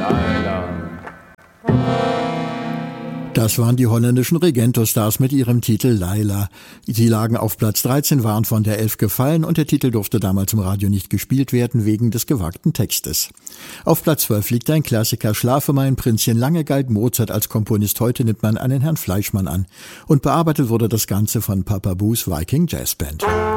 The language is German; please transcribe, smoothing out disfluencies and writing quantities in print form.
Das waren die holländischen Regento-Stars mit ihrem Titel Laila. Sie lagen auf Platz 13, waren von der 11 gefallen und der Titel durfte damals im Radio nicht gespielt werden wegen des gewagten Textes. Auf Platz 12 liegt ein Klassiker, Schlafe mein Prinzchen. Lange galt Mozart als Komponist, heute nimmt man einen Herrn Fleischmann an. Und bearbeitet wurde das Ganze von Papa Boos Viking Jazz Band.